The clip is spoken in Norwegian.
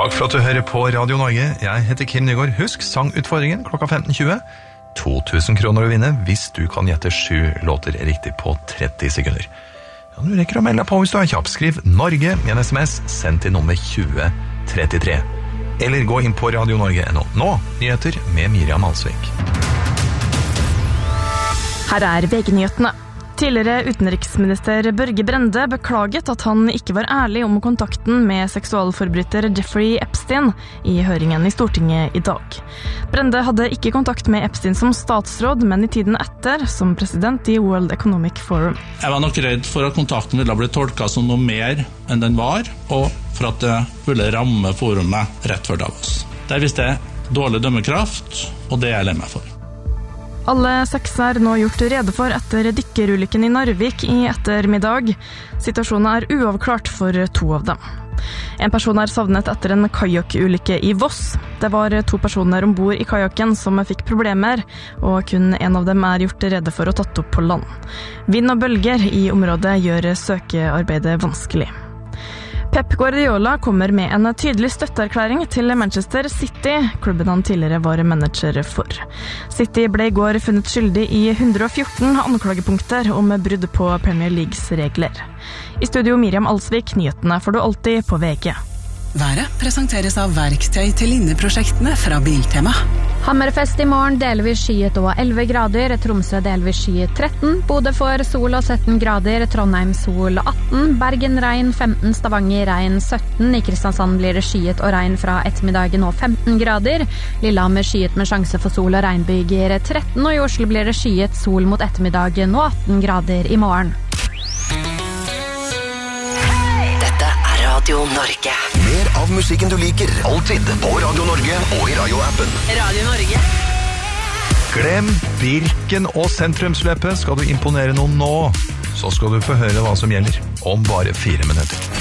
Takk for at du hører på Radio Norge. Jeg heter Kim Nygaard. Husk sangutfordringen klokka 15.20. 2000 kroner å vinne hvis du kan gjette 7 låter riktig på 30 sekunder. Ja, du rekker å melde deg på hvis du er kjapp. Skriv Norge med en SMS, send til nummer 2033. Eller gå inn på Radio Norge.no. Nå, nyheter med Miriam Alsvik. Her er VG-nyhetene. Tidligere utenriksminister Børge Brende beklaget at han ikke var ærlig om kontakten med seksualforbryter Jeffrey Epstein i høringen i Stortinget i dag. Brende hadde ikke kontakt med Epstein som statsråd, men i tiden etter som president i World Economic Forum. Jeg var nok redd for at kontakten ville bli tolket som noe mer enn den var, og for at det ville ramme forumet rett før Davos. Der viste jeg dårlig dømmekraft, og det er jeg lei meg for. Alle 6 er nå gjort rede for etter dykkerulykken i Narvik i ettermiddag. Situasjonen er uavklart for 2 av dem. En person er savnet etter en kajakulykke i Voss. Det var 2 personer ombord i kajakken som fikk problemer, og kun en av dem er gjort rede for å tatt opp på land. Vind og bølger i området gjør søkearbeidet vanskelig. Pep Guardiola kommer med en tydelig støtteerklæring til Manchester City, klubben han tidligere var manager for. City ble i går funnet skyldig i 114 anklagepunkter om brudd på Premier Leagues regler. I studio Miriam Alsvik, nyhetene får du alltid på VG. Været presenteres av verktøy til linjeprosjektene fra Biltema. Hammerfest i morgen, delvis skyet og 11 grader, Tromsø delvis skyet 13, Bodø for sol og 17 grader, Trondheim sol 18, Bergen regn 15, Stavanger regn 17, i Kristiansand blir det skyet og regn fra ettermiddagen og 15 grader, Lillehammer skyet med sjanse for sol og regnbyger 13, og i Oslo blir det skyet sol mot ettermiddagen og 18 grader i morgen. Radio Norge. Mer av musikken du liker, alltid på Radio Norge og i radioappen. Radio Norge. Glem Birken og sentrumsløpet. Skal du imponere noen nå, så skal du få høre hva som gjelder om bare 4 minutter.